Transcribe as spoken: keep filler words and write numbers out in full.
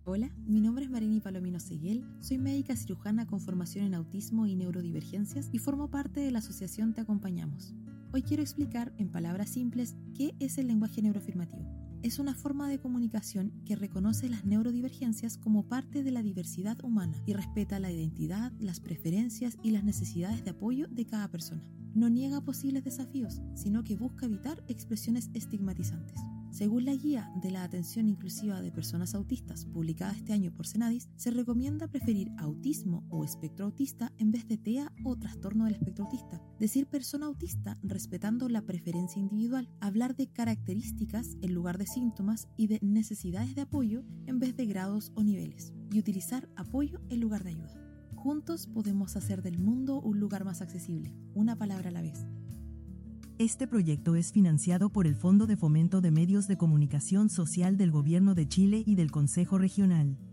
Hola, mi nombre es Marini Palomino Seguel, soy médica cirujana con formación en autismo y neurodivergencias y formo parte de la asociación Te Acompañamos. Hoy quiero explicar, en palabras simples, qué es el lenguaje neuroafirmativo. Es una forma de comunicación que reconoce las neurodivergencias como parte de la diversidad humana y respeta la identidad, las preferencias y las necesidades de apoyo de cada persona. No niega posibles desafíos, sino que busca evitar expresiones estigmatizantes. Según la Guía de la Atención Inclusiva de Personas Autistas, publicada este año por Senadis, se recomienda preferir autismo o espectro autista en vez de T E A o trastorno del espectro autista. Decir persona autista respetando la preferencia individual. Hablar de características en lugar de síntomas y de necesidades de apoyo en vez de grados o niveles. Y utilizar apoyo en lugar de ayuda. Juntos podemos hacer del mundo un lugar más accesible, una palabra a la vez. Este proyecto es financiado por el Fondo de Fomento de Medios de Comunicación Social del Gobierno de Chile y del Consejo Regional.